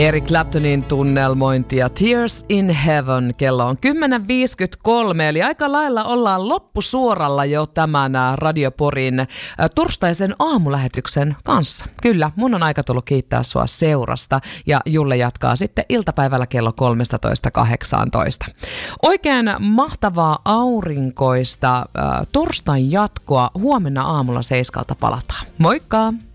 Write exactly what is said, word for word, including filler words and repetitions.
Eric Claptonin tunnelmointia Tears in Heaven. Kello on kymmenen viisikymmentäkolme, eli aika lailla ollaan loppusuoralla jo tämän Radioporin torstaisen aamulähetyksen kanssa. Kyllä, mun on aika tullut kiittää sua seurasta ja Julle jatkaa sitten iltapäivällä kello kolmetoista kahdeksantoista. Oikein mahtavaa aurinkoista äh, torstain jatkoa. Huomenna aamulla seiskalta palataan. Moikka!